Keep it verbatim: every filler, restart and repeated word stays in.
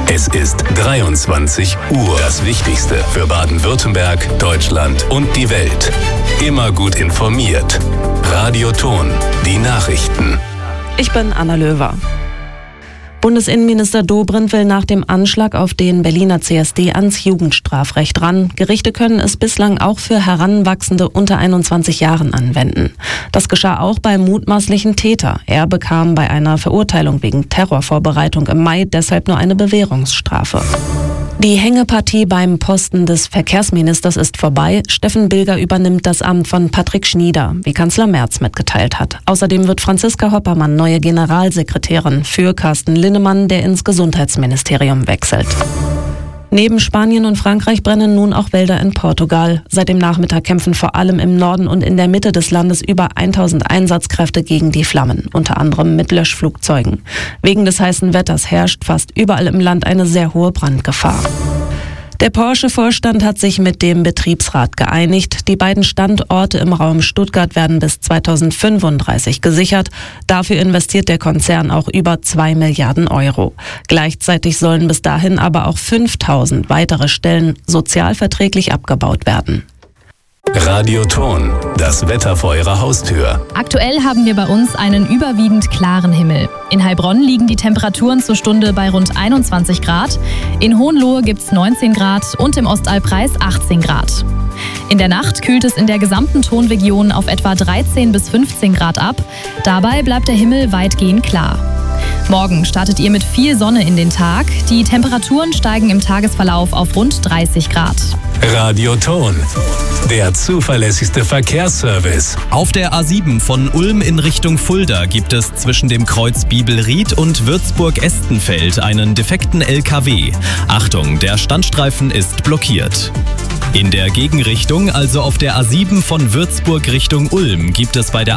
Es ist dreiundzwanzig Uhr. Das Wichtigste für Baden-Württemberg, Deutschland und die Welt. Immer gut informiert. Radio Ton, die Nachrichten. Ich bin Anna Löwer. Bundesinnenminister Dobrindt will nach dem Anschlag auf den Berliner C S D ans Jugendstrafrecht ran. Gerichte können es bislang auch für Heranwachsende unter einundzwanzig Jahren anwenden. Das geschah auch beim mutmaßlichen Täter. Er bekam bei einer Verurteilung wegen Terrorvorbereitung im Mai deshalb nur eine Bewährungsstrafe. Die Hängepartie beim Posten des Verkehrsministers ist vorbei. Steffen Bilger übernimmt das Amt von Patrick Schnieder, wie Kanzler Merz mitgeteilt hat. Außerdem wird Franziska Hoppermann neue Generalsekretärin für Carsten Linnemann, der ins Gesundheitsministerium wechselt. Neben Spanien und Frankreich brennen nun auch Wälder in Portugal. Seit dem Nachmittag kämpfen vor allem im Norden und in der Mitte des Landes über tausend Einsatzkräfte gegen die Flammen, unter anderem mit Löschflugzeugen. Wegen des heißen Wetters herrscht fast überall im Land eine sehr hohe Brandgefahr. Der Porsche-Vorstand hat sich mit dem Betriebsrat geeinigt. Die beiden Standorte im Raum Stuttgart werden bis zweitausendfünfunddreißig gesichert. Dafür investiert der Konzern auch über zwei Milliarden Euro. Gleichzeitig sollen bis dahin aber auch fünftausend weitere Stellen sozialverträglich abgebaut werden. Radio Ton, das Wetter vor Ihrer Haustür. Aktuell haben wir bei uns einen überwiegend klaren Himmel. In Heilbronn liegen die Temperaturen zur Stunde bei rund einundzwanzig Grad. In Hohenlohe gibt es neunzehn Grad und im Ostalbkreis achtzehn Grad. In der Nacht kühlt es in der gesamten Tonregion auf etwa dreizehn bis fünfzehn Grad ab. Dabei bleibt der Himmel weitgehend klar. Morgen startet ihr mit viel Sonne in den Tag. Die Temperaturen steigen im Tagesverlauf auf rund dreißig Grad. Radio Ton, der zuverlässigste Verkehrsservice. Auf der A sieben von Ulm in Richtung Fulda gibt es zwischen dem Kreuz Bibelried und Würzburg-Estenfeld einen defekten L K W. Achtung, der Standstreifen ist blockiert. In der Gegenrichtung, also auf der A sieben von Würzburg Richtung Ulm, gibt es bei der